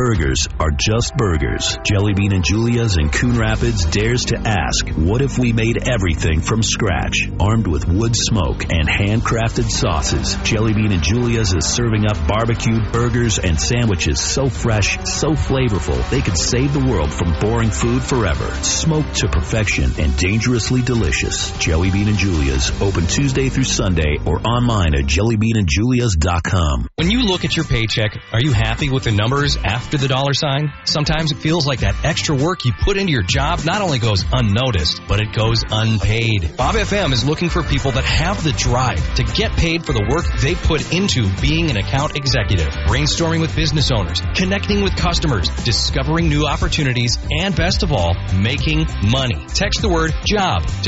burgers are just burgers. Jelly Bean and Julia's in Coon Rapids dares to ask, what if we made everything from scratch? Armed with wood smoke and handcrafted sauces, Jelly Bean and Julia's is serving up barbecued burgers and sandwiches so fresh, so flavorful, they could save the world from boring food forever. Smoked to perfection and dangerously delicious. Jelly Bean and Julia's, open Tuesday through Sunday or online at jellybeanandjulias.com. When you look at your paycheck, are you happy with the numbers after the dollar sign? Sometimes it feels like that extra work you put into your job not only goes unnoticed, but it goes unpaid. Bob FM is looking for people that have the drive to get paid for the work they put into being an account executive. Brainstorming with business owners, connecting with customers, discovering new opportunities, and best of all, making money. Text the word JOB to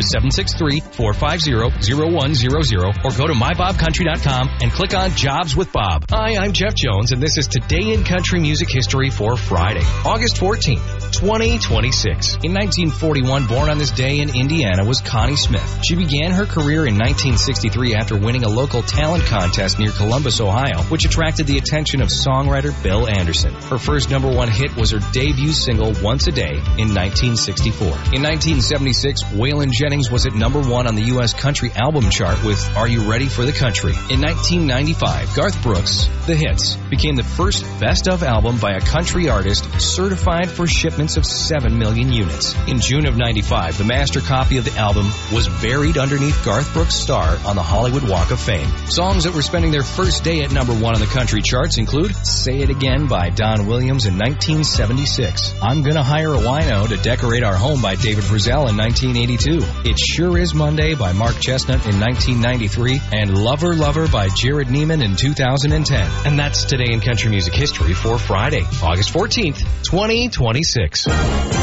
763-450-0100 or go to mybobcountry.com and click on Jobs with Bob. Hi, I'm Jeff Jones, and this is Today in Country Music History for Friday, August 14th, 2026. In 1941, born on this day in Indiana was Connie Smith. She began her career in 1963 after winning a local talent contest near Columbus, Ohio, which attracted the attention of songwriter Bill Anderson. Her first #1 hit was her debut single, Once a Day, in 1964. In 1976, Waylon Jennings was at #1 on the U.S. Country Album Chart with Are You Ready for the Country? In 1995, Garth Brooks' The Hits became the first best-of album by a country artist certified for shipments of 7 million units. In June of 95, the master copy of the album was buried underneath Garth Brooks' star on the Hollywood Walk of Fame. Songs that were spending their first day at #1 on the country charts include Say It Again by Don Williams in 1976, I'm Gonna Hire a Wino to Decorate Our Home by David Frizzell in 1982, It Sure Is Monday by Mark Chestnut in 1993, and Lover Lover by Jared Neiman in 2010. And that's Today in Country Music History for Friday, August 14th, 2026.